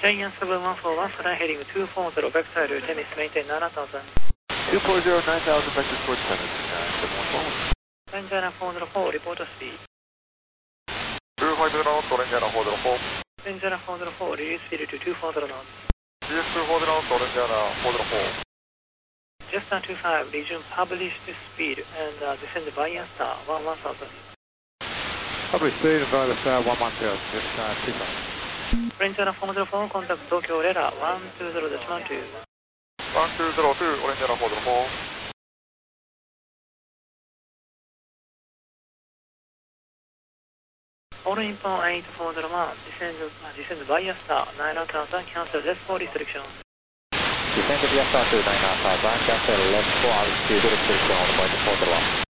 Giant 7141, fly heading 240, vector to tennis, maintain 9000. 240, 9000, vector towards tennis, 714. Indiana 404, report speed. 250 knots, Indiana 404. Indiana 404, reduce speed to 240 knots. Reduce 240 knots, Indiana 404. Just 25, region published speed and descend via star 1000. Published speed and via star 110, just 25. Indiana 404, contact Tokyo radar 120.2. 1202, Indiana 404. All inbound 8401, descend via star 9000, cancel left 4 restriction. Descend via star to 9000, cancel left 4 altitude restriction on point 401.